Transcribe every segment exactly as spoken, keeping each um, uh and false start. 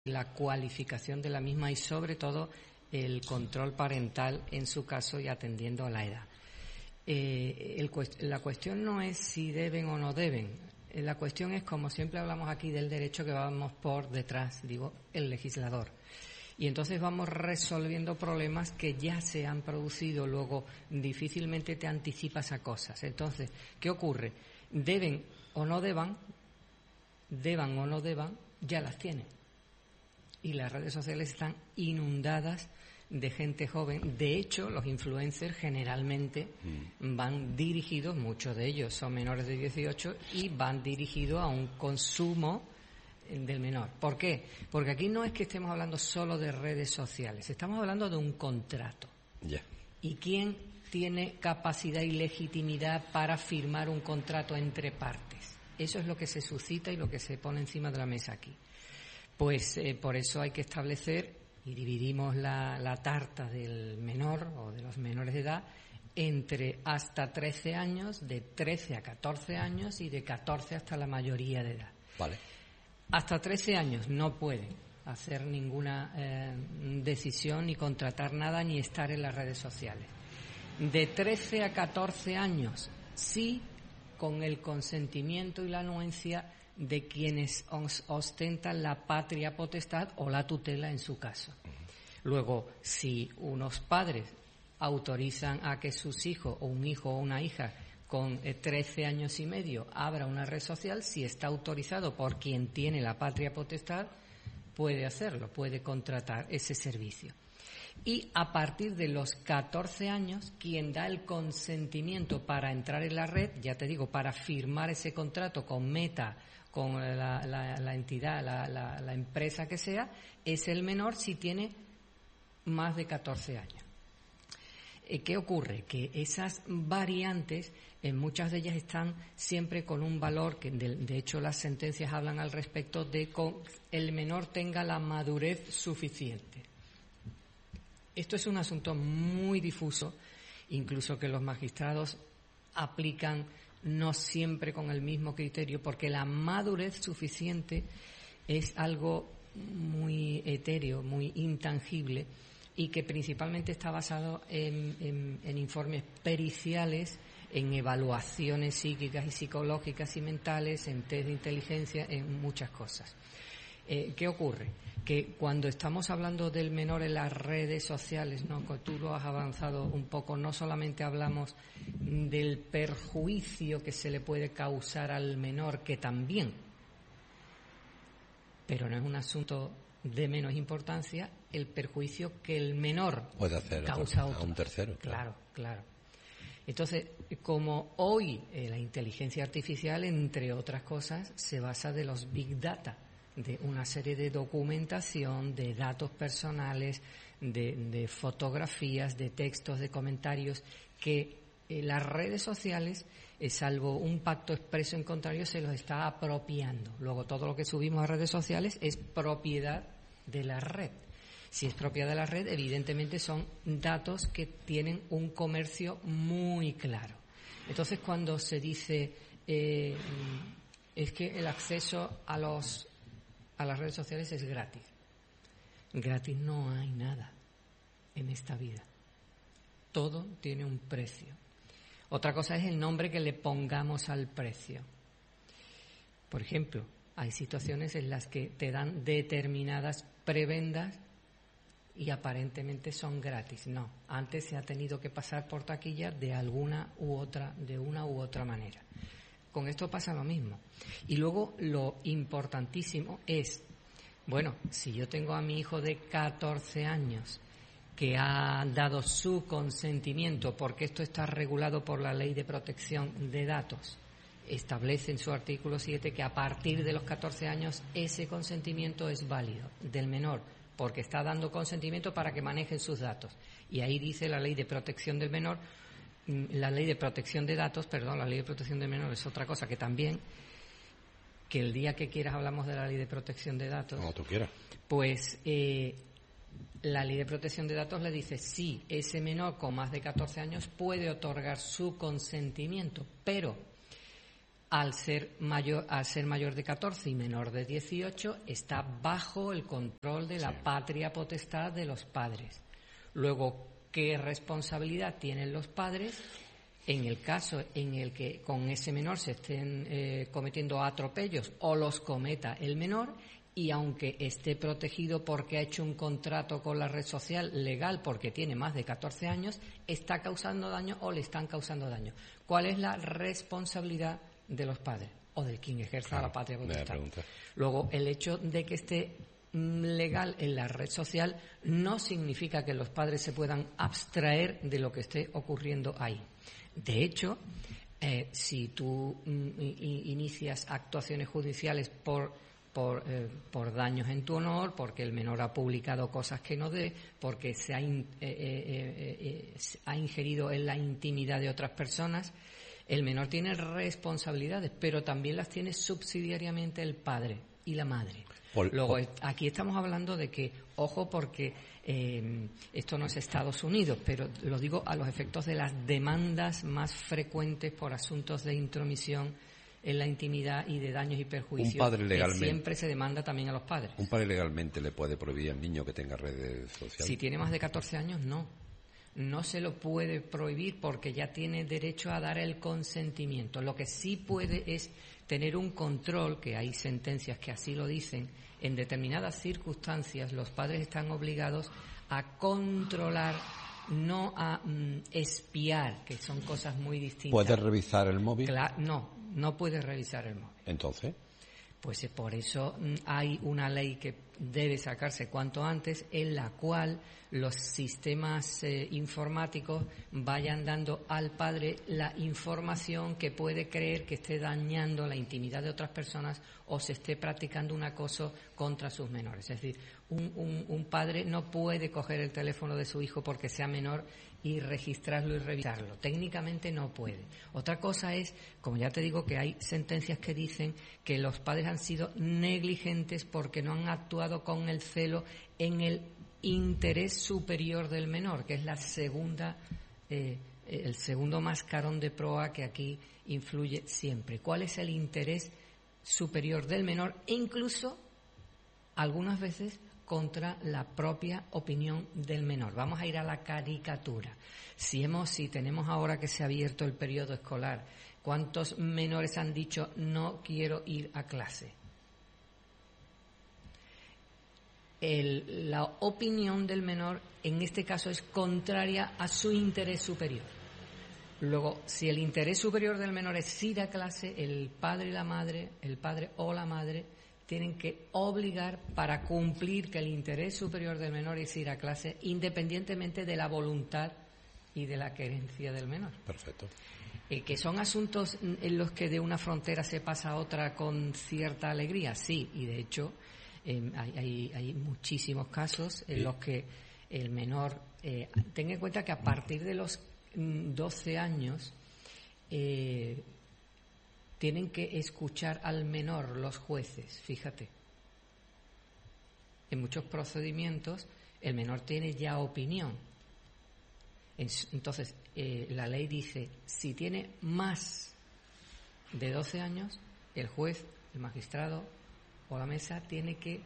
la cualificación de la misma y sobre todo el control parental en su caso y atendiendo a la edad. Eh, el, la cuestión no es si deben o no deben. La cuestión es, como siempre hablamos aquí, del derecho que vamos por detrás, digo, el legislador. Y entonces vamos resolviendo problemas que ya se han producido, luego difícilmente te anticipas a cosas. Entonces, ¿qué ocurre? Deben o no deban, deban o no deban, ya las tienen. Y las redes sociales están inundadas de gente joven. De hecho, los influencers generalmente mm. van dirigidos, muchos de ellos son menores de dieciocho, y van dirigidos a un consumo del menor. ¿Por qué? Porque aquí no es que estemos hablando solo de redes sociales, estamos hablando de un contrato. Yeah. ¿Y quién tiene capacidad y legitimidad para firmar un contrato entre partes? Eso es lo que se suscita y lo que se pone encima de la mesa aquí. Pues eh, por eso hay que establecer, y dividimos la, la tarta del menor o de los menores de edad entre hasta trece años, de trece a catorce años y de catorce hasta la mayoría de edad. Vale. Hasta trece años no pueden hacer ninguna eh, decisión, ni contratar nada, ni estar en las redes sociales. De trece a catorce años, sí, con el consentimiento y la anuencia de quienes ostentan la patria potestad o la tutela en su caso. Luego, si unos padres autorizan a que sus hijos, o un hijo o una hija con trece años y medio abra una red social, si está autorizado por quien tiene la patria potestad, puede hacerlo, puede contratar ese servicio. Y a partir de los catorce años, quien da el consentimiento para entrar en la red, ya te digo, para firmar ese contrato con Meta, con la, la, la entidad, la, la, la empresa que sea, es el menor si tiene más de catorce años. ¿Qué ocurre? Que esas variantes, en muchas de ellas están siempre con un valor que, de, de hecho, las sentencias hablan al respecto de que el menor tenga la madurez suficiente. Esto es un asunto muy difuso, incluso que los magistrados aplican no siempre con el mismo criterio, porque la madurez suficiente es algo muy etéreo, muy intangible, y que principalmente está basado en, en, en informes periciales, en evaluaciones psíquicas y psicológicas y mentales, en test de inteligencia, en muchas cosas. Eh, ¿Qué ocurre? Que cuando estamos hablando del menor en las redes sociales, ¿no? Tú lo has avanzado un poco, no solamente hablamos del perjuicio que se le puede causar al menor, que también, pero no es un asunto de menos importancia, el perjuicio que el menor puede hacer causa a un tercero. Claro, claro. Entonces, como hoy eh, la inteligencia artificial, entre otras cosas, se basa de los big data, de una serie de documentación, de datos personales, de, de fotografías, de textos, de comentarios, que eh, las redes sociales, eh, salvo un pacto expreso en contrario, se los está apropiando. Luego, todo lo que subimos a redes sociales es propiedad de la red. Si es propiedad de la red, evidentemente son datos que tienen un comercio muy claro. Entonces, cuando se dice eh, es que el acceso a los a las redes sociales es gratis. Gratis no hay nada en esta vida. Todo tiene un precio. Otra cosa es el nombre que le pongamos al precio. Por ejemplo, hay situaciones en las que te dan determinadas prebendas y aparentemente son gratis. No, antes se ha tenido que pasar por taquilla de alguna u otra, de una u otra manera. Con esto pasa lo mismo. Y luego lo importantísimo es, bueno, si yo tengo a mi hijo de catorce años que ha dado su consentimiento, porque esto está regulado por la Ley de Protección de Datos, establece en su artículo siete que a partir de los catorce años ese consentimiento es válido del menor, porque está dando consentimiento para que manejen sus datos. Y ahí dice la Ley de Protección del Menor, la Ley de Protección de Datos, perdón, la Ley de Protección del Menor es otra cosa que también, que el día que quieras hablamos de la Ley de Protección de Datos. Como tú quieras. Pues eh, la Ley de Protección de Datos le dice, sí, ese menor con más de catorce años puede otorgar su consentimiento, pero al ser mayor, al ser mayor de catorce y menor de dieciocho, está bajo el control de la sí. patria potestad de los padres. Luego, ¿qué responsabilidad tienen los padres en el caso en el que con ese menor se estén eh, cometiendo atropellos o los cometa el menor? Y aunque esté protegido porque ha hecho un contrato con la red social legal porque tiene más de catorce años, está causando daño o le están causando daño. ¿Cuál es la responsabilidad de los padres o de quien ejerza claro, la patria potestad? pregunta. Luego, el hecho de que esté legal en la red social no significa que los padres se puedan abstraer de lo que esté ocurriendo ahí. De hecho, eh, si tú mm, inicias actuaciones judiciales por por, eh, por daños en tu honor, porque el menor ha publicado cosas que no debe, porque se ha, in, eh, eh, eh, se ha ingerido en la intimidad de otras personas, el menor tiene responsabilidades, pero también las tiene subsidiariamente el padre y la madre. Por, Luego, por... aquí estamos hablando de que, ojo, porque eh, esto no es Estados Unidos, pero lo digo a los efectos de las demandas más frecuentes por asuntos de intromisión en la intimidad y de daños y perjuicios, un padre legalmente, que siempre se demanda también a los padres. ¿Un padre legalmente le puede prohibir al niño que tenga redes sociales? Si tiene más de catorce años, no. No se lo puede prohibir porque ya tiene derecho a dar el consentimiento. Lo que sí puede es tener un control, que hay sentencias que así lo dicen, en determinadas circunstancias los padres están obligados a controlar, no a mm, espiar, que son cosas muy distintas. ¿Puede revisar el móvil? Cla- no, no puede revisar el móvil. Entonces, pues eh, por eso mm, hay una ley que debe sacarse cuanto antes, en la cual los sistemas eh, informáticos vayan dando al padre la información que puede creer que esté dañando la intimidad de otras personas o se esté practicando un acoso contra sus menores. Es decir, un, un, un padre no puede coger el teléfono de su hijo porque sea menor y registrarlo y revisarlo. Técnicamente no puede. Otra cosa es, como ya te digo, que hay sentencias que dicen que los padres han sido negligentes porque no han actuado con el celo en el interés superior del menor, que es la segunda, eh, el segundo mascarón de proa que aquí influye siempre. ¿Cuál es el interés superior del menor? E incluso, algunas veces, contra la propia opinión del menor. Vamos a ir a la caricatura. Si hemos, si tenemos ahora que se ha abierto el periodo escolar, ¿cuántos menores han dicho no quiero ir a clase? El, la opinión del menor en este caso es contraria a su interés superior. Luego, si el interés superior del menor es ir a clase, el padre y la madre, el padre o la madre, tienen que obligar para cumplir que el interés superior del menor es ir a clase, independientemente de la voluntad y de la querencia del menor. Perfecto. Eh, que son asuntos en los que de una frontera se pasa a otra con cierta alegría, sí, y de hecho eh, hay, hay, hay muchísimos casos en sí. los que el menor, eh, ten en cuenta que a partir de los doce años eh, tienen que escuchar al menor los jueces, fíjate. En muchos procedimientos el menor tiene ya opinión. Entonces, eh, la ley dice, si tiene más de doce años, el juez, el magistrado o la mesa tiene que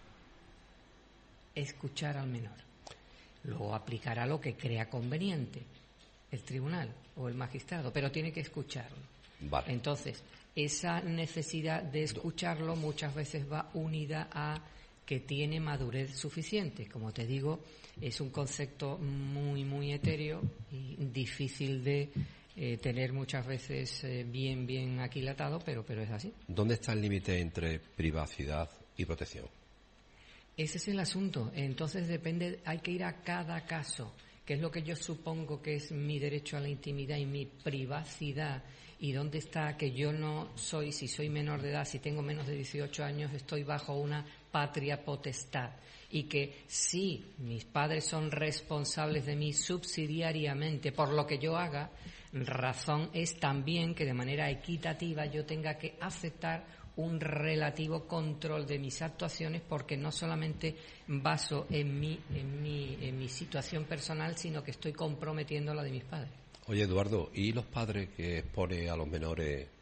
escuchar al menor. Luego aplicará lo que crea conveniente el tribunal o el magistrado, pero tiene que escucharlo. Vale. Entonces, esa necesidad de escucharlo muchas veces va unida a que tiene madurez suficiente. Como te digo, es un concepto muy, muy etéreo y difícil de eh, tener muchas veces eh, bien, bien aquilatado, pero, pero es así. ¿Dónde está el límite entre privacidad y protección? Ese es el asunto. Entonces depende, hay que ir a cada caso, que es lo que yo supongo que es mi derecho a la intimidad y mi privacidad. ¿Y dónde está que yo no soy, si soy menor de edad, si tengo menos de dieciocho años, estoy bajo una patria potestad? Y que sí, mis padres son responsables de mí subsidiariamente por lo que yo haga, razón es también que de manera equitativa yo tenga que aceptar un relativo control de mis actuaciones, porque no solamente baso en mi, en mi, en mi situación personal, sino que estoy comprometiendo la de mis padres. Oye, Eduardo, ¿y los padres que exponen a los menores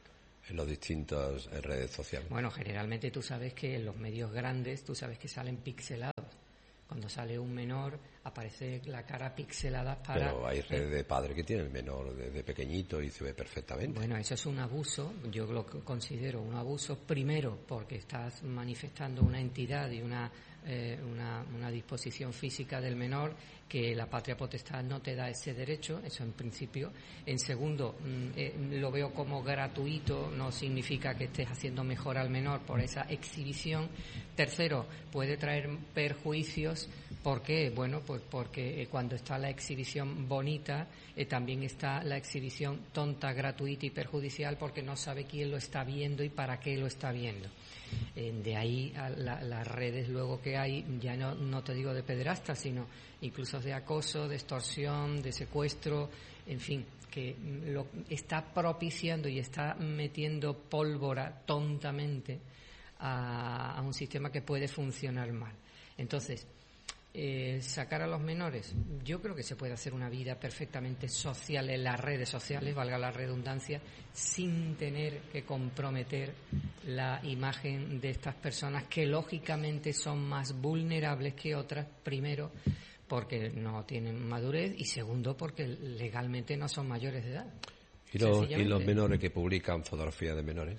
en las distintas redes sociales. Bueno, generalmente tú sabes que en los medios grandes, tú sabes que salen pixelados. Cuando sale un menor, aparece la cara pixelada para... Pero hay redes de padre que tienen el menor desde pequeñito y se ve perfectamente. Bueno, eso es un abuso, yo lo considero un abuso, primero porque estás manifestando una entidad y una, eh, una, una disposición física del menor que la patria potestad no te da ese derecho, eso en principio. En segundo, eh, lo veo como gratuito, no significa que estés haciendo mejor al menor por esa exhibición. Tercero, puede traer perjuicios. ¿Por qué? Bueno, pues porque eh, cuando está la exhibición bonita, eh, también está la exhibición tonta, gratuita y perjudicial, porque no sabe quién lo está viendo y para qué lo está viendo. Eh, de ahí a la, las redes luego que hay, ya no, no te digo de pederastas, sino incluso de acoso, de extorsión, de secuestro, en fin, que lo está propiciando y está metiendo pólvora tontamente a, a un sistema que puede funcionar mal. Entonces, Eh, sacar a los menores, yo creo que se puede hacer una vida perfectamente social en las redes sociales, valga la redundancia, sin tener que comprometer la imagen de estas personas que lógicamente son más vulnerables que otras, primero porque no tienen madurez y segundo porque legalmente no son mayores de edad. ¿Y los, ¿y los menores que publican fotografías de menores?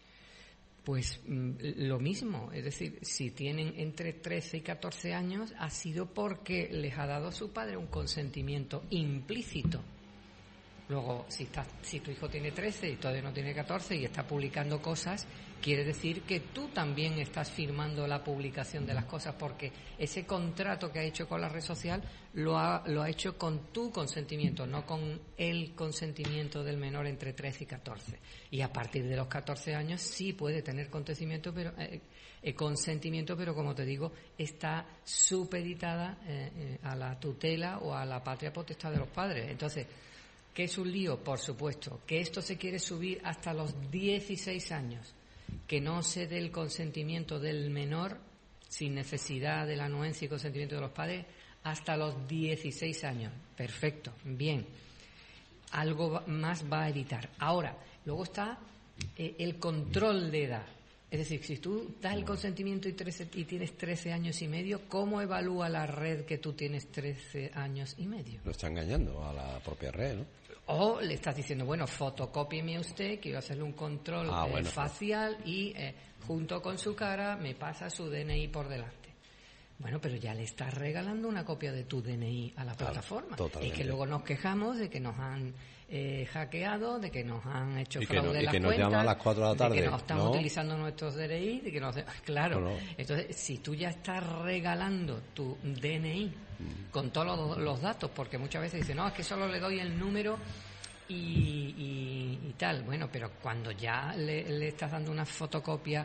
Pues lo mismo, es decir, si tienen entre trece y catorce años ha sido porque les ha dado su padre un consentimiento implícito. Luego, si, está, si tu hijo tiene trece y todavía no tiene catorce y está publicando cosas, quiere decir que tú también estás firmando la publicación de las cosas, porque ese contrato que ha hecho con la red social lo ha, lo ha hecho con tu consentimiento, no con el consentimiento del menor entre trece y catorce. Y a partir de los catorce años sí puede tener consentimiento, pero, eh, eh, consentimiento, pero como te digo, está supeditada eh, eh, a la tutela o a la patria potestad de los padres. Entonces, ¿qué es un lío? Por supuesto. Que esto se quiere subir hasta los dieciséis años. Que no se dé el consentimiento del menor, sin necesidad de la anuencia y consentimiento de los padres, hasta los dieciséis años. Perfecto, bien. Algo más va a evitar. Ahora, luego está eh, el control de edad. Es decir, si tú das el consentimiento y, trece, y tienes trece años y medio, ¿cómo evalúa la red que tú tienes trece años y medio? Lo está engañando a la propia red, ¿no? O le estás diciendo, bueno, fotocópieme usted, quiero hacerle un control ah, eh, bueno, facial y eh, junto con su cara me pasa su D N I por delante. Bueno, pero ya le estás regalando una copia de tu D N I a la claro, plataforma. Totalmente. Es que luego nos quejamos de que nos han eh, hackeado, de que nos han hecho y fraude no, en las y que cuentas, nos llaman a las cuatro de la tarde, de que nos estamos ¿no? utilizando nuestros D N I, de que nos... Claro, no, no. Entonces, si tú ya estás regalando tu D N I mm. con todos los, los datos, porque muchas veces dicen, no, es que solo le doy el número... Y, y, y tal, bueno, pero cuando ya le, le estás dando una fotocopia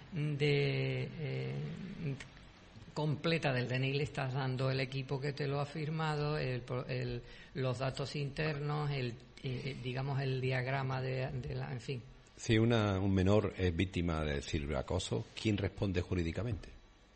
de eh, completa del D N I, le estás dando el equipo que te lo ha firmado, el, el, los datos internos, el eh, digamos el diagrama de, de la, en fin. Si una, un menor es víctima de ciberacoso, ¿quién responde jurídicamente?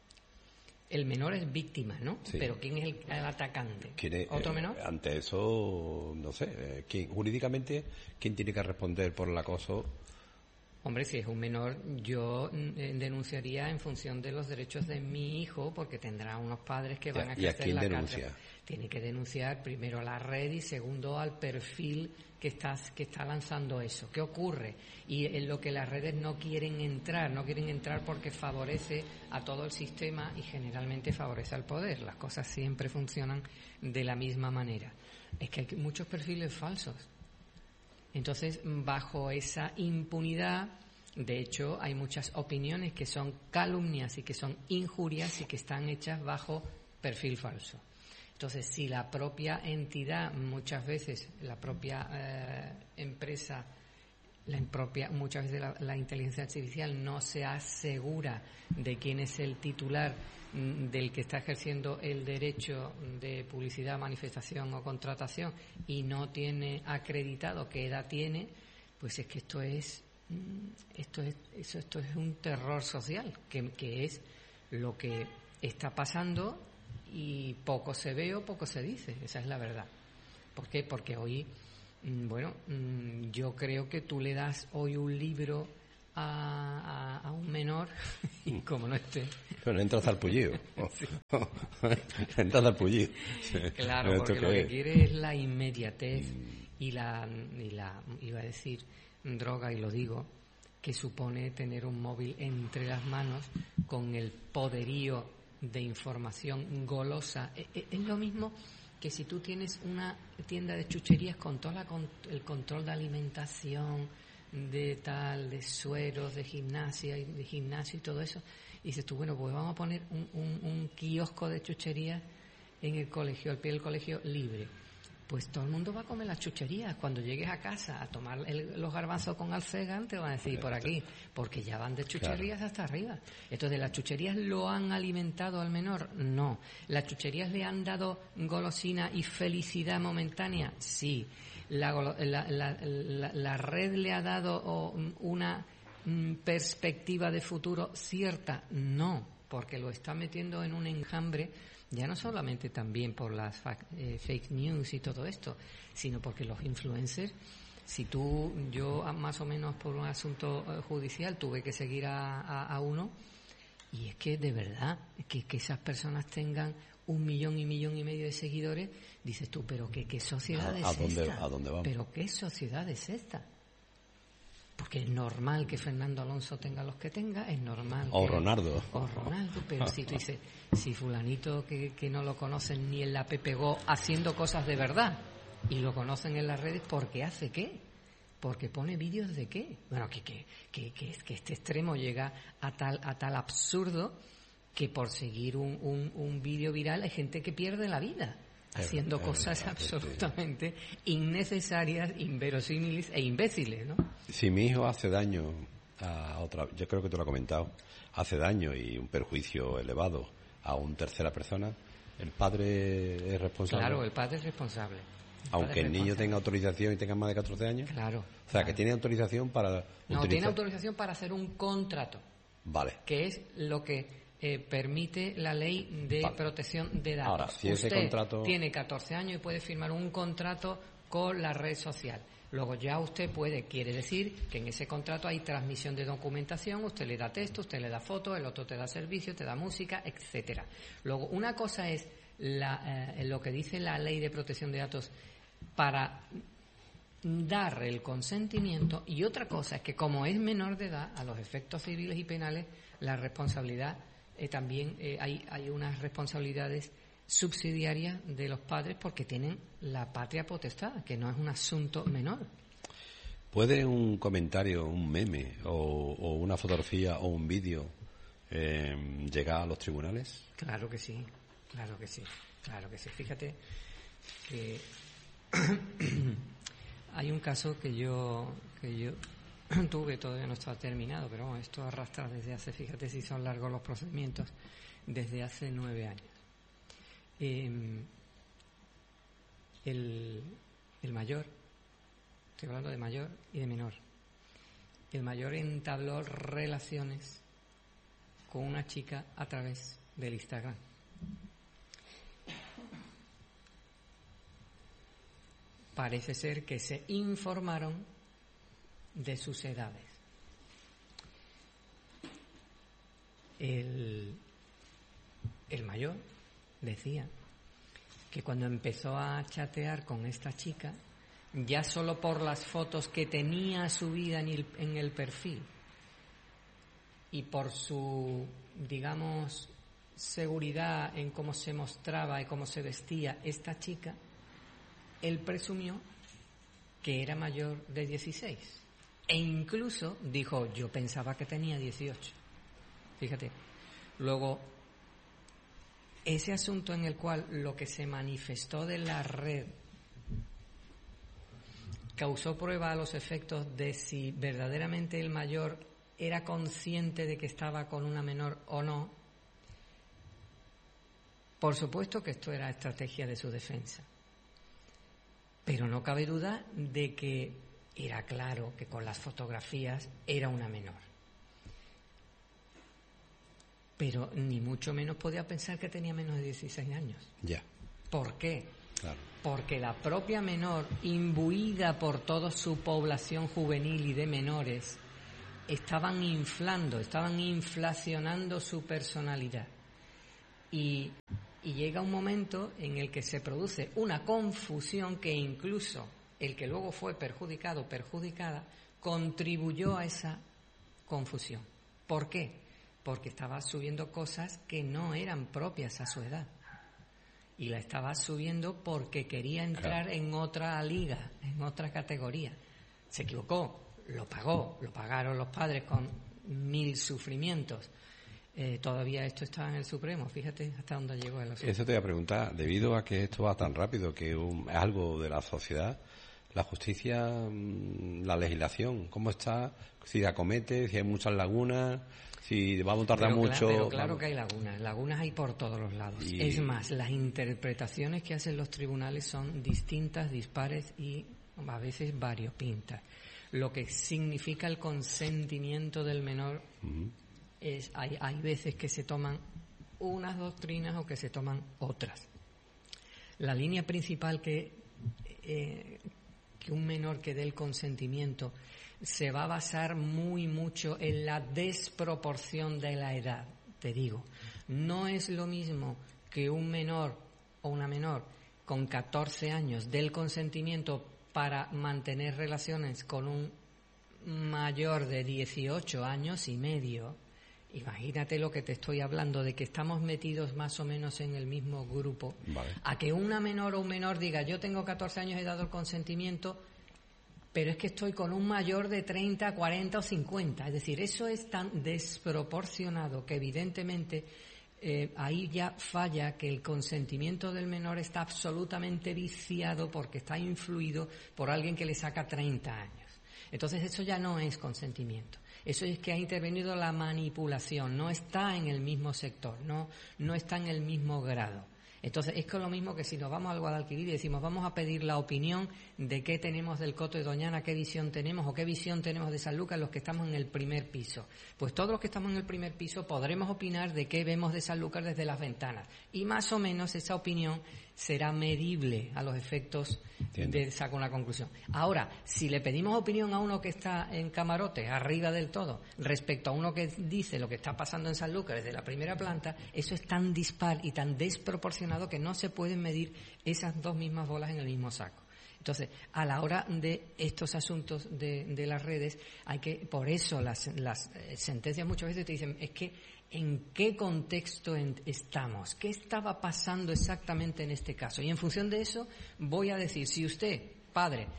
El menor es víctima, ¿no? Sí. Pero ¿quién es el, el atacante? Es, ¿Otro eh, menor? Ante eso, no sé, eh, ¿quién, jurídicamente, ¿quién tiene que responder por el acoso? Hombre, si es un menor, yo eh, denunciaría en función de los derechos de mi hijo, porque tendrá unos padres que van a ejercer ¿Y a quién la denuncia? cátedra. Tiene que denunciar primero a la red y segundo al perfil que está, que está lanzando eso. ¿Qué ocurre? Y en lo que las redes no quieren entrar, no quieren entrar porque favorece a todo el sistema y generalmente favorece al poder. Las cosas siempre funcionan de la misma manera. Es que hay muchos perfiles falsos. Entonces, bajo esa impunidad, de hecho, hay muchas opiniones que son calumnias y que son injurias y que están hechas bajo perfil falso. Entonces, si la propia entidad, muchas veces, la propia eh, empresa, la propia, muchas veces la, la inteligencia artificial no se asegura de quién es el titular m, del que está ejerciendo el derecho de publicidad, manifestación o contratación y no tiene acreditado qué edad tiene, pues es que esto es esto es eso, esto es un terror social que, que es lo que está pasando y poco se ve o poco se dice, esa es la verdad. ¿Por qué? Porque hoy Bueno, yo creo que tú le das hoy un libro a, a, a un menor y como no esté... Pero entra zarpullido. Sí. Entra zarpullido. Claro, ¿Esto porque qué lo que es? quiere es la inmediatez y la, y la, iba a decir, droga, y lo digo, que supone tener un móvil entre las manos con el poderío de información golosa. Es lo mismo que si tú tienes una tienda de chucherías con todo la, con, el control de alimentación, de tal, de sueros, de gimnasia, de gimnasio y todo eso, y dices tú, bueno, pues vamos a poner un, un, un kiosco de chucherías en el colegio, al pie del colegio, libre. Pues todo el mundo va a comer las chucherías. Cuando llegues a casa a tomar el, los garbanzos con alcegan, te van a decir por aquí, porque ya van de chucherías hasta arriba. Entonces, ¿las chucherías lo han alimentado al menor? No. ¿Las chucherías le han dado golosina y felicidad momentánea? Sí. ¿La, la, la, la, la red le ha dado una perspectiva de futuro cierta? No, porque lo está metiendo en un enjambre. Ya no solamente también por las eh, fake news y todo esto, sino porque los influencers, si tú, yo más o menos por un asunto eh, judicial tuve que seguir a, a, a uno, y es que de verdad, que, que esas personas tengan un millón y millón y medio de seguidores, dices tú, pero ¿qué, qué sociedad ¿A, es a dónde, esta? ¿A dónde vamos? ¿Pero qué sociedad es esta? Porque es normal que Fernando Alonso tenga los que tenga, es normal. O que, Ronaldo. O Ronaldo, pero si tú dices, si fulanito que, que no lo conocen ni en la Pepe Go haciendo cosas de verdad y lo conocen en las redes, ¿por qué hace qué? Porque pone vídeos de qué. Bueno, que, que, que, que, que este extremo llega a tal, a tal absurdo que por seguir un, un, un vídeo viral hay gente que pierde la vida haciendo es, cosas es, absolutamente innecesarias, inverosímiles e imbéciles, ¿no? Si mi hijo hace daño a otra, yo creo que te lo he comentado, hace daño y un perjuicio elevado a una tercera persona, ¿el padre es responsable? Claro, el padre es responsable. El Aunque padre el es niño responsable. tenga autorización y tenga más de catorce años. Claro. O sea, claro. que tiene autorización para No, utilizar... tiene autorización para hacer un contrato. Vale. Que es lo que eh, permite la ley de vale. protección de datos. Ahora, si ese Usted contrato... tiene catorce años y puede firmar un contrato con la red social. Luego ya usted puede, quiere decir que en ese contrato hay transmisión de documentación, usted le da texto, usted le da fotos, el otro te da servicio, te da música, etcétera. Luego, una cosa es la, eh, lo que dice la ley de protección de datos para dar el consentimiento, y otra cosa es que como es menor de edad, a los efectos civiles y penales, la responsabilidad eh, también eh, hay, hay unas responsabilidades subsidiarias de los padres porque tienen la patria potestad, que no es un asunto menor. ¿Puede un comentario, un meme o, o una fotografía o un vídeo eh, llegar a los tribunales? Claro que sí, claro que sí, claro que sí. Fíjate que hay un caso que yo que yo tuve, todavía no está terminado, pero bueno, esto arrastra desde hace, fíjate si son largos los procedimientos, desde hace nueve años. Eh, el, el mayor, estoy hablando de mayor y de menor, el mayor entabló relaciones con una chica a través del Instagram. Parece ser que se informaron de sus edades. El, el mayor decía que cuando empezó a chatear con esta chica, ya solo por las fotos que tenía subida en el, en el perfil y por su, digamos, seguridad en cómo se mostraba y cómo se vestía esta chica, él presumió que era mayor de dieciséis. E incluso dijo, yo pensaba que tenía dieciocho. Fíjate. Luego, ese asunto en el cual lo que se manifestó de la red causó prueba a los efectos de si verdaderamente el mayor era consciente de que estaba con una menor o no. Por supuesto que esto era estrategia de su defensa. Pero no cabe duda de que era claro que con las fotografías era una menor. Pero ni mucho menos podía pensar que tenía menos de dieciséis años. Ya. ¿Por qué? Claro. Porque la propia menor, imbuida por toda su población juvenil y de menores, estaban inflando, estaban inflacionando su personalidad. Y, y llega un momento en el que se produce una confusión que incluso el que luego fue perjudicado o perjudicada contribuyó a esa confusión. ¿Por qué? Porque estaba subiendo cosas que no eran propias a su edad. Y la estaba subiendo porque quería entrar claro. en otra liga, en otra categoría. Se equivocó, lo pagó, lo pagaron los padres con mil sufrimientos. Eh, todavía esto está en el Supremo, fíjate hasta dónde llegó el asunto. Eso te voy a preguntar, debido a que esto va tan rápido, que un, es algo de la sociedad, la justicia, la legislación, ¿cómo está? Si acomete, si hay muchas lagunas, si vamos a tardar pero mucho... Claro, pero claro que hay lagunas, lagunas hay por todos los lados. Y... Es más, las interpretaciones que hacen los tribunales son distintas, dispares y a veces variopintas. Lo que significa el consentimiento del menor... Uh-huh. Es, hay, hay veces que se toman unas doctrinas o que se toman otras. La línea principal que, eh, que un menor que dé el consentimiento se va a basar muy mucho en la desproporción de la edad. Te digo, no es lo mismo que un menor o una menor con catorce años dé el consentimiento para mantener relaciones con un mayor de dieciocho años y medio. Imagínate lo que te estoy hablando, de que estamos metidos más o menos en el mismo grupo. Vale. A que una menor o un menor diga, yo tengo catorce años, he dado el consentimiento, pero es que estoy con un mayor de treinta, cuarenta o cincuenta. Es decir, eso es tan desproporcionado que evidentemente eh, ahí ya falla, que el consentimiento del menor está absolutamente viciado porque está influido por alguien que le saca treinta años. Entonces eso ya no es consentimiento. Eso es que ha intervenido la manipulación, no está en el mismo sector, no, no está en el mismo grado. Entonces es que lo mismo que si nos vamos al Guadalquivir y decimos vamos a pedir la opinión de qué tenemos del Coto de Doñana, qué visión tenemos o qué visión tenemos de Sanlúcar los que estamos en el primer piso. Pues todos los que estamos en el primer piso podremos opinar de qué vemos de Sanlúcar desde las ventanas. Y más o menos esa opinión será medible a los efectos Entiendo. de sacar una conclusión. Ahora, si le pedimos opinión a uno que está en camarote, arriba del todo, respecto a uno que dice lo que está pasando en Sanlúcar desde la primera planta, eso es tan dispar y tan desproporcionado que no se pueden medir esas dos mismas bolas en el mismo saco. Entonces, a la hora de estos asuntos de, de las redes, hay que, por eso las, las sentencias muchas veces te dicen, es que ¿en qué contexto en, estamos? ¿Qué estaba pasando exactamente en este caso? Y en función de eso voy a decir, si usted, padre,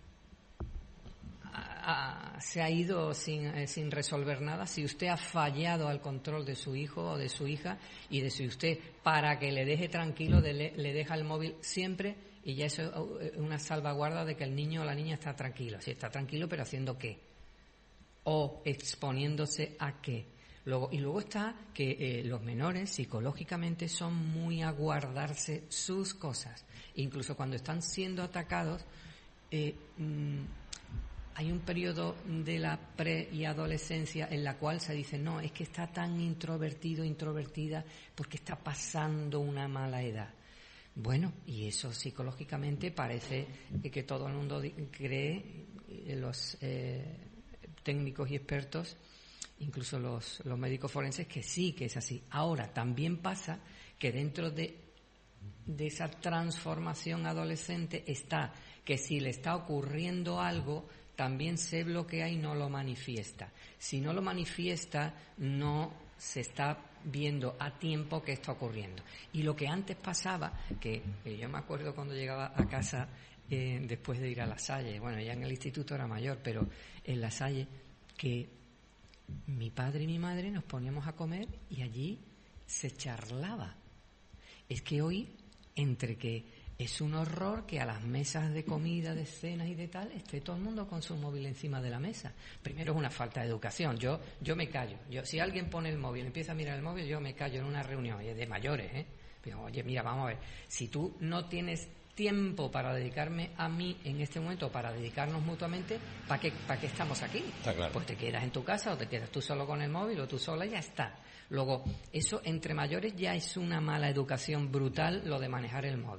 a, a, se ha ido sin, eh, sin resolver nada, si usted ha fallado al control de su hijo o de su hija, y de si usted, para que le deje tranquilo, de le, le deja el móvil siempre, y ya eso es una salvaguarda de que el niño o la niña está tranquilo. Si está tranquilo, pero ¿haciendo qué? O exponiéndose a qué. Luego, y luego está que eh, los menores psicológicamente son muy a guardarse sus cosas. Incluso cuando están siendo atacados, eh, mmm, hay un periodo de la pre y adolescencia en la cual se dice, no, es que está tan introvertido, introvertida, porque está pasando una mala edad. Bueno, y eso psicológicamente parece que todo el mundo cree, los eh, técnicos y expertos, incluso los, los médicos forenses, que sí, que es así. Ahora, también pasa que dentro de, de esa transformación adolescente está que si le está ocurriendo algo, también se bloquea y no lo manifiesta. Si no lo manifiesta, no se está viendo a tiempo que está ocurriendo. Y lo que antes pasaba, que, que yo me acuerdo cuando llegaba a casa eh, después de ir a La Salle, bueno, ya en el instituto era mayor, pero en La Salle, que mi padre y mi madre nos poníamos a comer y allí se charlaba. Es que hoy, entre que es un horror que a las mesas de comida, de cenas y de tal, esté todo el mundo con su móvil encima de la mesa. Primero es una falta de educación. Yo yo me callo. Yo, si alguien pone el móvil, empieza a mirar el móvil, yo me callo en una reunión de mayores, ¿eh? Pero, oye, mira, vamos a ver. Si tú no tienes tiempo para dedicarme a mí en este momento, para dedicarnos mutuamente, ¿para qué, para qué estamos aquí? Está claro. Pues te quedas en tu casa o te quedas tú solo con el móvil o tú sola y ya está. Luego, eso entre mayores ya es una mala educación brutal, lo de manejar el móvil.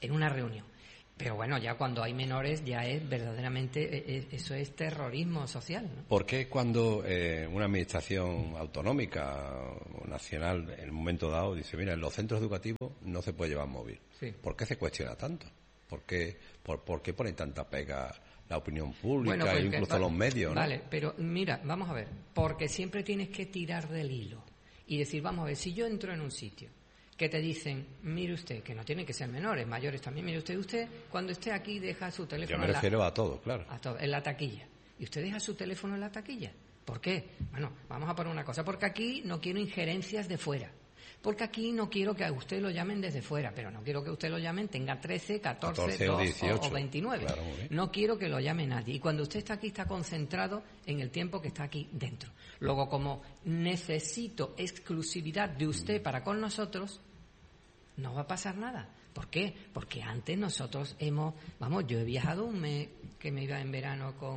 en una reunión. Pero bueno, ya cuando hay menores ya es verdaderamente, es, eso es terrorismo social, ¿no? ¿Por qué cuando eh, una administración autonómica o nacional en un momento dado dice, mira, en los centros educativos no se puede llevar móvil? Sí. ¿Por qué se cuestiona tanto? ¿Por qué, por, por qué ponen tanta pega la opinión pública Bueno, pues, e incluso que, los medios, ¿no? Vale, pero mira, vamos a ver, porque siempre tienes que tirar del hilo y decir, vamos a ver, si yo entro en un sitio que te dicen, mire usted, que no tienen que ser menores, mayores también, mire usted, usted cuando esté aquí deja su teléfono... Yo me en la, refiero a todo, claro. A todo, en la taquilla. ¿Y usted deja su teléfono en la taquilla? ¿Por qué? Bueno, vamos a poner una cosa, porque aquí no quiero injerencias de fuera. Porque aquí no quiero que a usted lo llamen desde fuera, pero no quiero que usted lo llamen, tenga trece, catorce, dos o veintinueve. Claro, no quiero que lo llame nadie. Y cuando usted está aquí, está concentrado en el tiempo que está aquí dentro. Luego, como necesito exclusividad de usted para con nosotros, no va a pasar nada. ¿Por qué? Porque antes nosotros hemos... Vamos, yo he viajado un mes que me iba en verano con,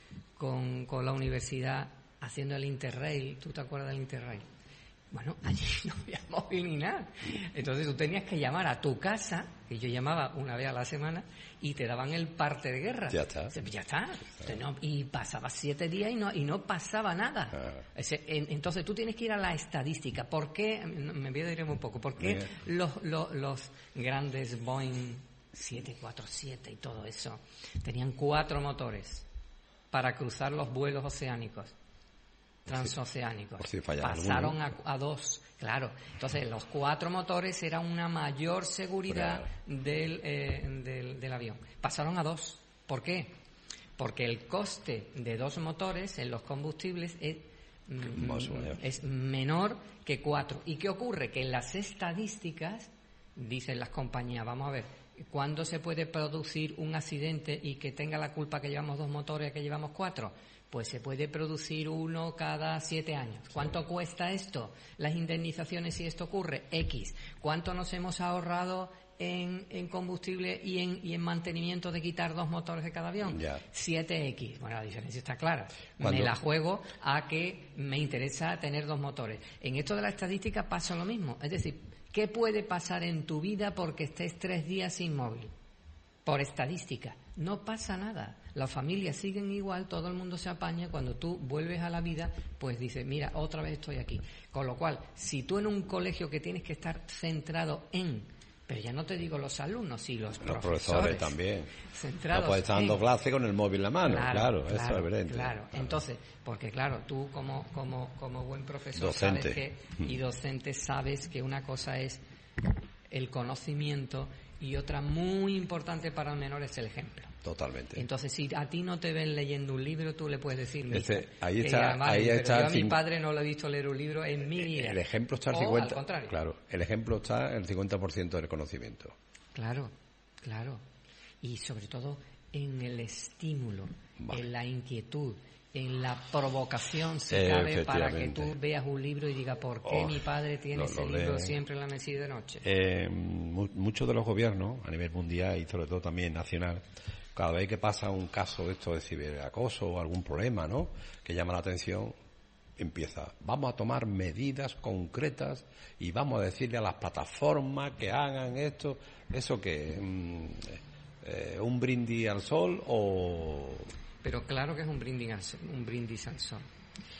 con, con la universidad haciendo el Interrail. ¿Tú te acuerdas del Interrail? Bueno, allí no había móvil ni nada. Entonces tú tenías que llamar a tu casa, que yo llamaba una vez a la semana, y te daban el parte de guerra. Ya está. Ya está. Entonces, no, y pasaba siete días y no y no pasaba nada. Ah. Ese, en, entonces tú tienes que ir a la estadística. ¿Por qué? Me voy a decir un poco. ¿Por qué los, los, los grandes Boeing siete cuatro siete y todo eso tenían cuatro motores para cruzar los vuelos oceánicos? Transoceánicos. Por si pasaron a, a dos, claro. Entonces, los cuatro motores era una mayor seguridad del, eh, del, del avión. Pasaron a dos. ¿Por qué? Porque el coste de dos motores en los combustibles es, mm, es menor que cuatro. ¿Y qué ocurre? Que en las estadísticas, dicen las compañías, vamos a ver, ¿cuándo se puede producir un accidente y que tenga la culpa que llevamos dos motores y que llevamos cuatro? Pues se puede producir uno cada siete años. ¿Cuánto cuesta esto? Las indemnizaciones si esto ocurre, X. ¿Cuánto nos hemos ahorrado en, en combustible y en, y en mantenimiento de quitar dos motores de cada avión? Ya. siete X. Bueno, la diferencia está clara. ¿Cuándo? Me la juego a que me interesa tener dos motores. En esto de la estadística pasa lo mismo. Es decir, ¿qué puede pasar en tu vida porque estés tres días sin móvil? Por estadística. No pasa nada. Las familias siguen igual, todo el mundo se apaña. Cuando tú vuelves a la vida, pues dices, mira, otra vez estoy aquí. Con lo cual, si tú en un colegio que tienes que estar centrado en, pero ya no te digo los alumnos, si los, los profesores, profesores también. Centrados no puedes estar dando en... clase con el móvil en la mano, claro, claro, claro eso es evidente. Claro, claro. Entonces, porque claro, tú como, como, como buen profesor docente. sabes que, y docente sabes que una cosa es el conocimiento y otra muy importante para el menor es el ejemplo. Totalmente. Entonces, si a ti no te ven leyendo un libro, tú le puedes decir... Este, ahí que está, ya, vale, ahí pero está yo a mi cin... padre no lo he visto leer un libro en mi vida. El ejemplo está al o cincuenta... al contrario. Claro, el ejemplo está en el cincuenta por ciento del conocimiento. Claro, claro. Y sobre todo en el estímulo, vale. en la inquietud, en la provocación, si eh, cabe, para que tú veas un libro y digas, ¿por qué oh, mi padre tiene ese libro lee. siempre en la mesilla de noche? Eh, mu- muchos de los gobiernos, a nivel mundial y sobre todo también nacional, cada vez que pasa un caso de esto de ciberacoso o algún problema, ¿no?, que llama la atención, empieza, vamos a tomar medidas concretas y vamos a decirle a las plataformas que hagan esto, eso que mm, eh, un brindis al sol o... Pero claro que es un brindis al sol, un brindis al sol.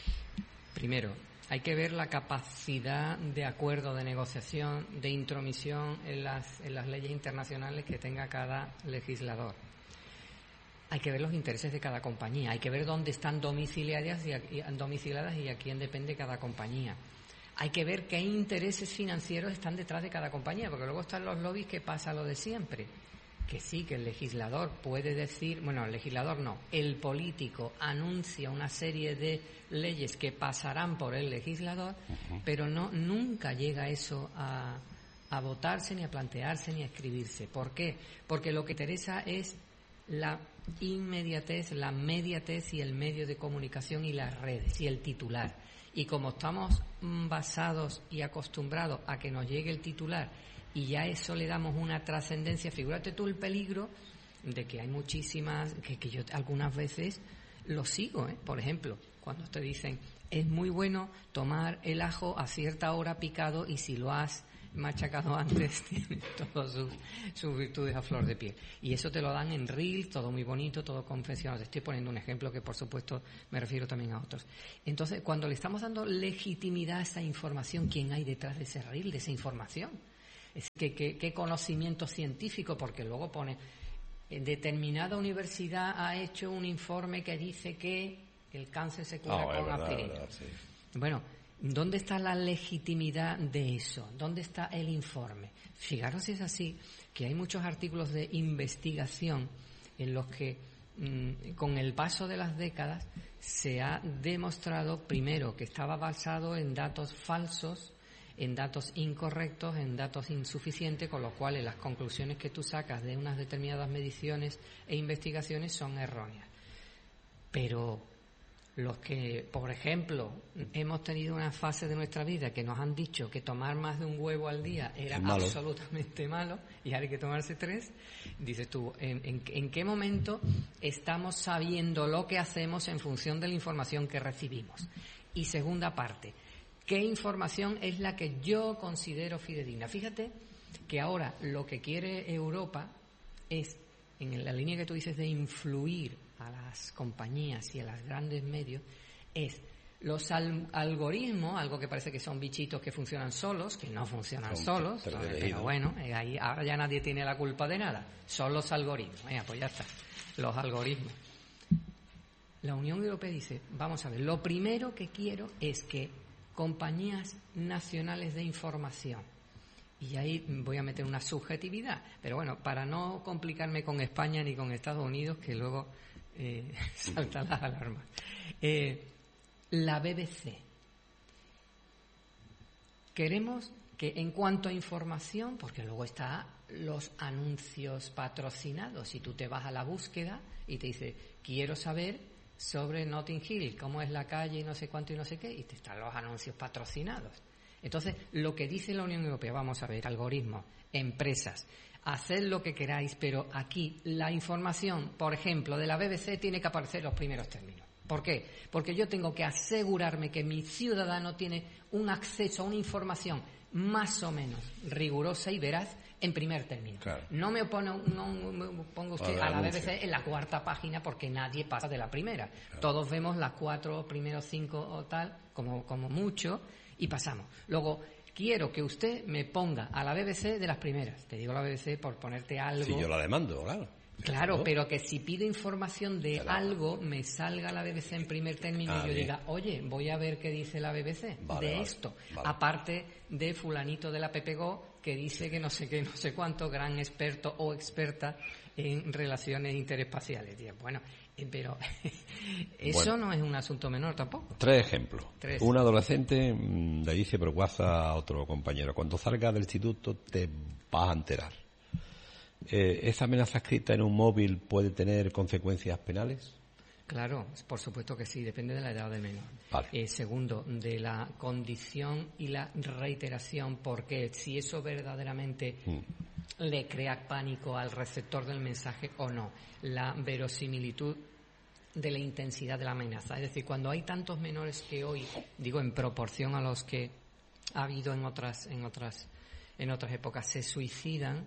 Primero, hay que ver la capacidad de acuerdo, de negociación, de intromisión en las, en las leyes internacionales que tenga cada legislador. Hay que ver los intereses de cada compañía, hay que ver dónde están domiciliadas y a, y, domiciliadas y a quién depende cada compañía. Hay que ver qué intereses financieros están detrás de cada compañía, porque luego están los lobbies que pasa lo de siempre. Que sí, que el legislador puede decir, bueno, el legislador no, el político anuncia una serie de leyes que pasarán por el legislador, uh-huh. pero no nunca llega eso a, a votarse, ni a plantearse, ni a escribirse. ¿Por qué? Porque lo que interesa es la inmediatez, la mediatez y el medio de comunicación y las redes y el titular. Y como estamos basados y acostumbrados a que nos llegue el titular y ya a eso le damos una trascendencia, figúrate tú el peligro de que hay muchísimas, que, que yo algunas veces lo sigo, ¿eh? Por ejemplo, cuando te dicen, es muy bueno tomar el ajo a cierta hora picado y si lo has machacado antes tiene todas sus, sus virtudes a flor de piel. Y eso te lo dan en reel, todo muy bonito, todo confeccionado. Te estoy poniendo un ejemplo que, por supuesto, me refiero también a otros. Entonces, cuando le estamos dando legitimidad a esa información, ¿quién hay detrás de ese reel, de esa información? Es que, que, ¿qué conocimiento científico? Porque luego pone, en determinada universidad ha hecho un informe que dice que el cáncer se cura oh, con verdad, aspirina. Verdad, sí. Bueno, ¿dónde está la legitimidad de eso? ¿Dónde está el informe? Fijaros si es así, que hay muchos artículos de investigación en los que, mmm, con el paso de las décadas, se ha demostrado, primero, que estaba basado en datos falsos, en datos incorrectos, en datos insuficientes, con lo cual las conclusiones que tú sacas de unas determinadas mediciones e investigaciones son erróneas. Pero los que, por ejemplo, hemos tenido una fase de nuestra vida que nos han dicho que tomar más de un huevo al día era malo. absolutamente malo y ahora hay que tomarse tres, dices tú, ¿en, en, ¿en qué momento estamos sabiendo lo que hacemos en función de la información que recibimos? Y segunda parte, ¿qué información es la que yo considero fidedigna? Fíjate que ahora lo que quiere Europa es, en la línea que tú dices de influir a las compañías y a los grandes medios, es los al- algoritmos, algo que parece que son bichitos que funcionan solos, que no funcionan son solos, pero elegidos. Bueno, eh, ahí ahora ya nadie tiene la culpa de nada, son los algoritmos. Venga, pues ya está, los algoritmos. La Unión Europea dice, vamos a ver, lo primero que quiero es que compañías nacionales de información, y ahí voy a meter una subjetividad, pero bueno, para no complicarme con España ni con Estados Unidos, que luego eh, saltan las alarmas. Eh, la B B C. Queremos que en cuanto a información, porque luego está los anuncios patrocinados, si tú te vas a la búsqueda y te dice, quiero saber sobre Notting Hill, cómo es la calle y no sé cuánto y no sé qué, y te están los anuncios patrocinados. Entonces, lo que dice la Unión Europea, vamos a ver, algoritmos, empresas, haced lo que queráis, pero aquí la información, por ejemplo, de la B B C tiene que aparecer los primeros términos. ¿Por qué? Porque yo tengo que asegurarme que mi ciudadano tiene un acceso a una información más o menos rigurosa y veraz en primer término. Claro. No me opone, no me ponga usted a la B B C en la cuarta página porque nadie pasa de la primera. Claro. Todos vemos las cuatro primeros cinco o tal, como, como mucho, y pasamos. Luego, quiero que usted me ponga a la B B C de las primeras. Te digo la B B C por ponerte algo. Si yo la demando, claro. Claro, pero que si pido información de claro. algo, me salga la B B C en primer término ah, y yo bien. diga, oye, voy a ver qué dice la B B C vale, de vale, esto. Vale. Aparte de fulanito de la PepeGo, que dice que no sé qué, no sé cuánto, gran experto o experta en relaciones interespaciales. Bueno, pero eso bueno, no es un asunto menor tampoco. Tres ejemplos. Tres. Un adolescente mmm, le dice por WhatsApp a otro compañero, cuando salgas del instituto te vas a enterar. Eh, ¿Esa amenaza escrita en un móvil puede tener consecuencias penales? Claro, por supuesto que sí, depende de la edad del menor. Vale. Eh, segundo, de la condición y la reiteración, porque si eso verdaderamente mm. le crea pánico al receptor del mensaje o no. La verosimilitud de la intensidad de la amenaza. Es decir, cuando hay tantos menores que hoy, digo en proporción a los que ha habido en otras, en otras, en otras épocas, se suicidan,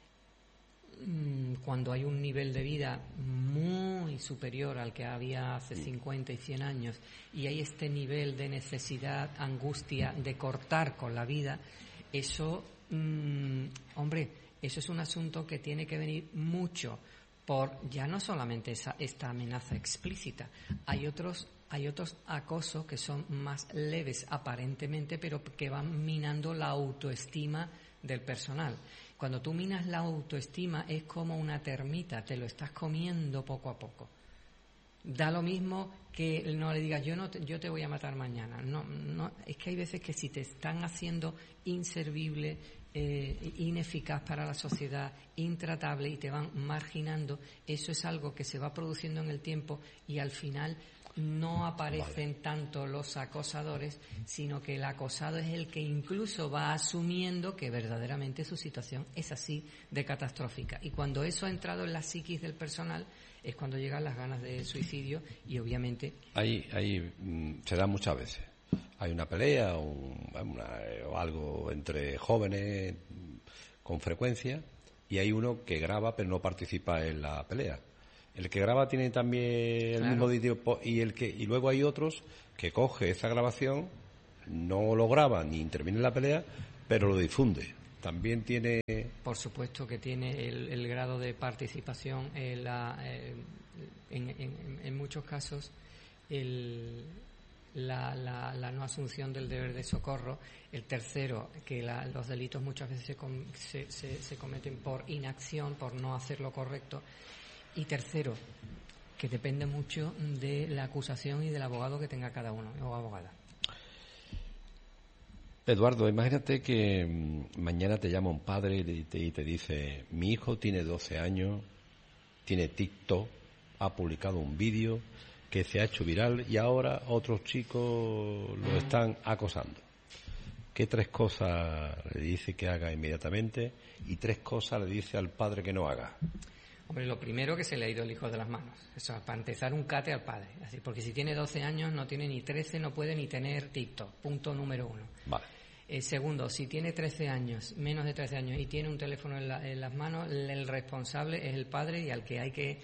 cuando hay un nivel de vida muy superior al que había hace cincuenta y cien años y hay este nivel de necesidad, angustia de cortar con la vida, eso, mmm, hombre, eso es un asunto que tiene que venir mucho por ya no solamente esa, esta amenaza explícita, hay otros hay otros acosos que son más leves aparentemente, pero que van minando la autoestima del personal. Cuando tú minas la autoestima es como una termita, te lo estás comiendo poco a poco. Da lo mismo que no le digas yo no te, yo te voy a matar mañana. No, no, es que hay veces que si te están haciendo inservible, eh, ineficaz para la sociedad, intratable y te van marginando, eso es algo que se va produciendo en el tiempo y al final no aparecen vale. tanto los acosadores, sino que el acosado es el que incluso va asumiendo que verdaderamente su situación es así de catastrófica. Y cuando eso ha entrado en la psiquis del personal es cuando llegan las ganas de suicidio y obviamente... Ahí, ahí mm, se da muchas veces. hay una pelea o, un, una, o algo entre jóvenes con frecuencia, y hay uno que graba pero no participa en la pelea. El que graba tiene también el claro. mismo vídeo, y el que y luego hay otros que coge esa grabación, no lo graba ni interviene en la pelea, pero lo difunde. También tiene... Por supuesto que tiene el, el grado de participación, eh, la, eh, en, en, en muchos casos el, la, la, la no asunción del deber de socorro. El tercero, que la, los delitos muchas veces se, com, se, se, se cometen por inacción, por no hacer lo correcto. Y tercero, que depende mucho de la acusación y del abogado que tenga cada uno o abogada. Eduardo, imagínate que mañana te llama un padre y te, y te dice: mi hijo tiene doce años, tiene TikTok, ha publicado un vídeo que se ha hecho viral y ahora otros chicos lo están acosando. ¿Qué tres cosas le dice que haga inmediatamente y tres cosas le dice al padre que no haga? Hombre, lo primero, que se le ha ido el hijo de las manos. Eso, para empezar, un cate al padre. Así, porque si tiene doce años, no tiene ni trece, no puede ni tener TikTok. Punto número uno. Vale. Eh, segundo, si tiene trece años, menos de trece años, y tiene un teléfono en, la, en las manos, el responsable es el padre, y al que hay que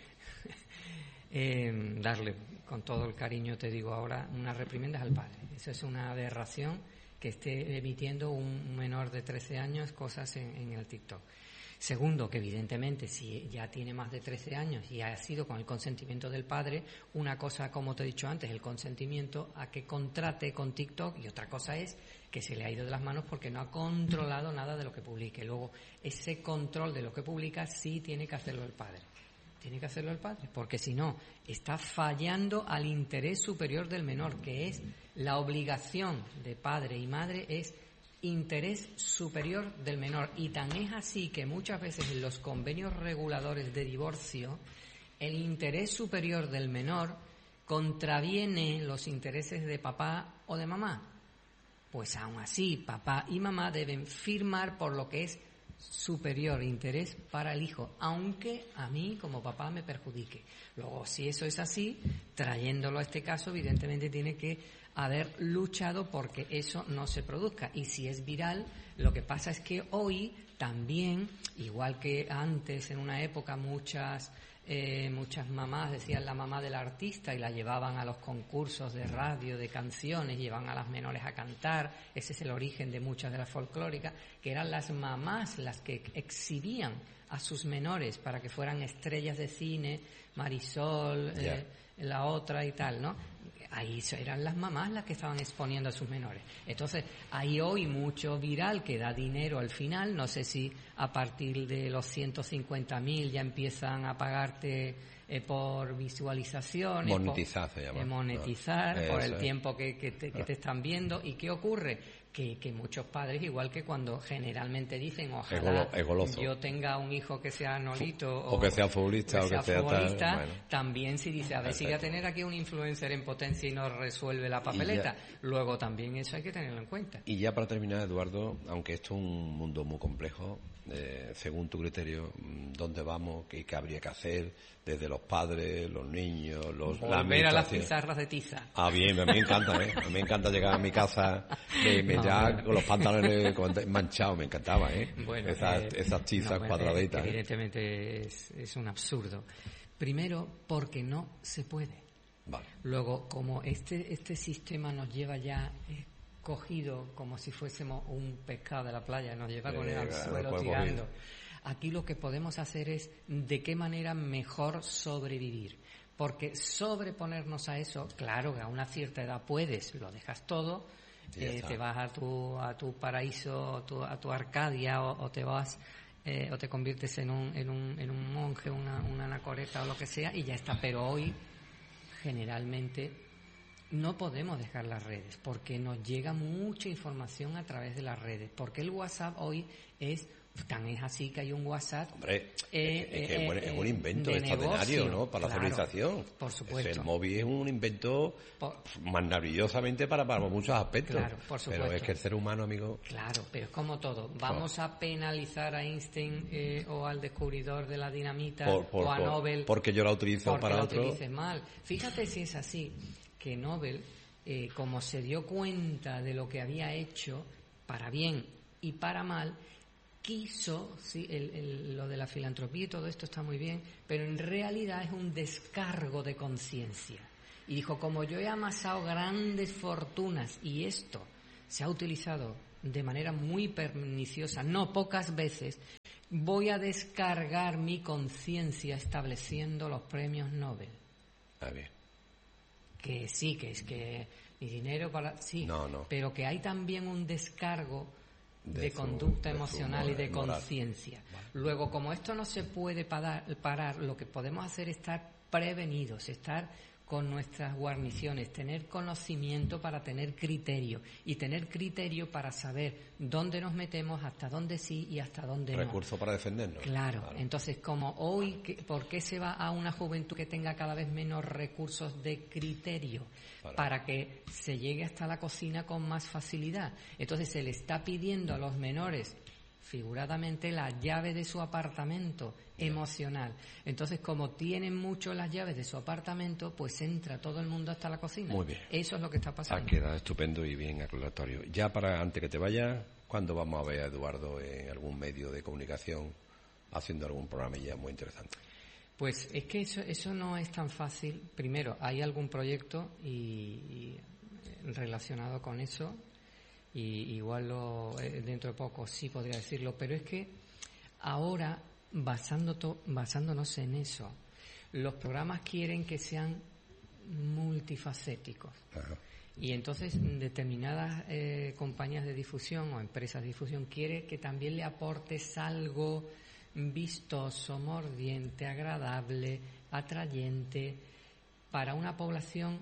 eh, darle, con todo el cariño te digo ahora, unas reprimendas al padre. Eso es una aberración, que esté emitiendo un menor de trece años cosas en, en el TikTok. Segundo, que evidentemente si ya tiene más de trece años y ha sido con el consentimiento del padre, una cosa, como te he dicho antes, el consentimiento a que contrate con TikTok, y otra cosa es que se le ha ido de las manos porque no ha controlado nada de lo que publique. Luego, ese control de lo que publica sí tiene que hacerlo el padre. Tiene que hacerlo el padre, porque si no, está fallando al interés superior del menor, que es la obligación de padre y madre, es interés superior del menor. Y tan es así que muchas veces en los convenios reguladores de divorcio, el interés superior del menor contraviene los intereses de papá o de mamá. Pues aún así, papá y mamá deben firmar por lo que es superior interés para el hijo, aunque a mí como papá me perjudique. Luego, si eso es así, trayéndolo a este caso, evidentemente tiene que haber luchado porque eso no se produzca. Y si es viral, lo que pasa es que hoy también, igual que antes, en una época, muchas eh, muchas mamás decían la mamá del artista y la llevaban a los concursos de radio, de canciones, llevaban a las menores a cantar. Ese es el origen de muchas de las folclóricas, que eran las mamás las que exhibían a sus menores para que fueran estrellas de cine, Marisol, yeah. eh, la otra y tal, ¿no? Ahí eran las mamás las que estaban exponiendo a sus menores. Entonces, hay hoy mucho viral que da dinero al final. No sé si a partir de los ciento cincuenta mil ya empiezan a pagarte eh, por visualizaciones. Monetizar se llama. Eh, monetizar no, por el es. tiempo que, que, te, que te están viendo. ¿Y qué ocurre? Que, que muchos padres, igual que cuando generalmente dicen ojalá yo tenga un hijo que sea Nolito o, o que sea futbolista, que sea o que sea futbolista, tal, bueno. También si dice, a ver, si voy a tener aquí un influencer en potencia y no resuelve la papeleta, luego también eso hay que tenerlo en cuenta. Y ya para terminar, Eduardo, aunque esto es un mundo muy complejo, eh, según tu criterio, ¿dónde vamos? ¿Qué, qué habría que hacer desde los padres, los niños, los volver a las pizarras de tiza? Ah, bien, a mí me encanta, ¿eh? A mí me encanta llegar a mi casa me, me no, ya bueno. con los pantalones manchados, me encantaba, ¿eh? Bueno, esas, eh, esas tizas no, cuadraditas. Eh, evidentemente es, es un absurdo. Primero, porque no se puede. Vale. Luego, como este este sistema nos lleva ya eh, cogido como si fuésemos un pescado de la playa, nos lleva con él al suelo tirando. Aquí lo que podemos hacer es de qué manera mejor sobrevivir. Porque sobreponernos a eso, claro que a una cierta edad puedes, lo dejas todo, eh, te vas a tu a tu paraíso, a tu, a tu Arcadia, o, o te vas eh, o te conviertes en un en un en un monje, una una anacoreta o lo que sea, y ya está. Pero hoy generalmente no podemos dejar las redes porque nos llega mucha información a través de las redes, porque el WhatsApp hoy es tan es así que hay un WhatsApp. Hombre, eh, es, que eh, es, un, es un invento de extraordinario, negocio, ¿no? Para claro, la civilización. Por supuesto. El móvil es un invento por, maravillosamente para, para muchos aspectos. Claro, por supuesto. Pero es que el ser humano, amigo. Claro, pero es como todo. Vamos a penalizar a Einstein eh, o al descubridor de la dinamita por, por, o a por, Nobel porque yo la utilizo porque para la otro. utilices mal. Fíjate si es así, que Nobel eh, como se dio cuenta de lo que había hecho, para bien y para mal, quiso, sí, el, el, lo de la filantropía y todo esto está muy bien, pero en realidad es un descargo de conciencia. Y dijo, como yo he amasado grandes fortunas y esto se ha utilizado de manera muy perniciosa, no pocas veces, voy a descargar mi conciencia estableciendo los premios Nobel. Ah, bien. Que sí, que es que mi dinero para... Sí, no, no. pero que hay también un descargo de, de su, conducta de emocional su, y de moral. conciencia. Vale. Luego, como esto no se puede parar, parar, lo que podemos hacer es estar prevenidos, estar con nuestras guarniciones, tener conocimiento para tener criterio y tener criterio para saber dónde nos metemos, hasta dónde sí y hasta dónde no. Recurso para defendernos. Claro. claro. Entonces, como hoy, ¿por qué se va a una juventud que tenga cada vez menos recursos de criterio? Para. para que se llegue hasta la cocina con más facilidad. Entonces, se le está pidiendo a los menores, figuradamente, la llave de su apartamento emocional. Entonces, como tienen mucho las llaves de su apartamento, pues entra todo el mundo hasta la cocina. Muy bien. Eso es lo que está pasando. Ha quedado estupendo y bien aclaratorio. Ya para, antes que te vayas, ¿cuándo vamos a ver a Eduardo en algún medio de comunicación haciendo algún programa ya muy interesante? Pues es que eso, eso no es tan fácil. Primero, hay algún proyecto y, y relacionado con eso, y igual lo, dentro de poco sí podría decirlo, pero es que ahora, basando to, basándonos en eso, los programas quieren que sean multifacéticos. Ajá. Y entonces determinadas eh, compañías de difusión o empresas de difusión quieren que también le aportes algo vistoso, mordiente, agradable, atrayente para una población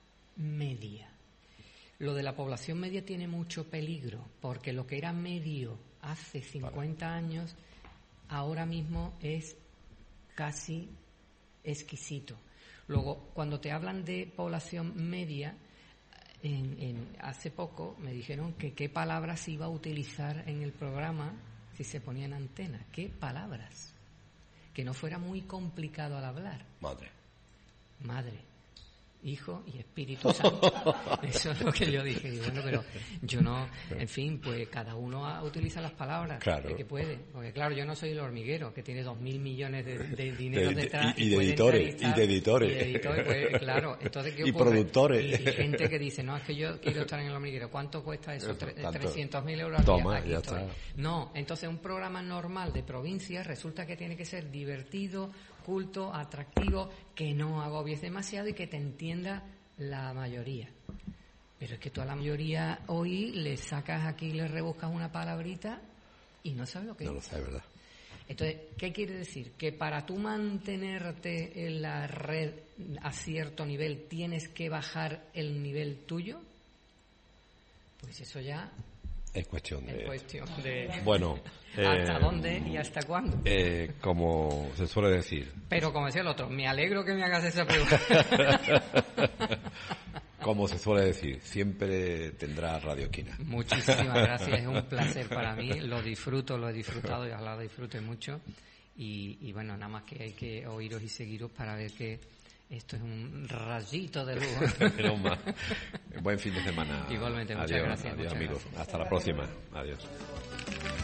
media. Lo de la población media tiene mucho peligro, porque lo que era medio hace cincuenta años, ahora mismo es casi exquisito. Luego, cuando te hablan de población media, en, en, hace poco me dijeron que qué palabras iba a utilizar en el programa si se ponía en antena. ¿Qué palabras? Que no fuera muy complicado al hablar. Madre. Madre. Hijo y Espíritu Santo. Eso es lo que yo dije. Y bueno, pero yo no, en fin, pues cada uno utiliza las palabras claro. que puede. Porque claro, yo no soy el hormiguero, que tiene dos mil millones de, de dinero de, detrás. Y, y, y, de editores, y de editores. Y de editores, pues claro. Entonces, ¿qué y ocurre? productores. Y, y gente que dice, no, es que yo quiero estar en el hormiguero. ¿Cuánto cuesta eso? trescientos mil euros al Toma, día. Aquí ya estoy. Está. No, entonces un programa normal de provincias resulta que tiene que ser divertido, culto, atractivo, que no agobies demasiado y que te entienda la mayoría. Pero es que tú a la mayoría hoy le sacas aquí, le rebuscas una palabrita y no sabes lo que no es. No lo sabes, ¿verdad? Entonces, ¿qué quiere decir? Que para tú mantenerte en la red a cierto nivel tienes que bajar el nivel tuyo. Pues eso ya es cuestión de... Es cuestión de... Bueno... ¿Hasta eh, dónde y hasta cuándo? Eh, como se suele decir. Pero como decía el otro, me alegro que me hagas esa pregunta. Como se suele decir, siempre tendrá Radio Esquina. Muchísimas gracias, es un placer para mí, lo disfruto, lo he disfrutado y ojalá lo disfrute mucho. Y, y bueno, nada más que hay que oíros y seguiros para ver que esto es un rayito de luz. Buen fin de semana. Igualmente, muchas adiós, gracias. Adiós, muchas amigos. Gracias. Hasta la próxima. Adiós.